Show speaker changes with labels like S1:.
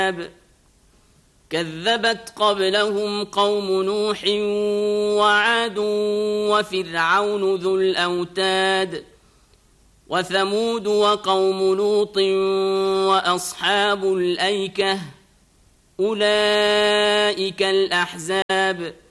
S1: كذبت قبلهم قوم نوح وعاد وفرعون ذو الأوتاد وثمود وقوم لوط وأصحاب الأيكة أولئك الأحزاب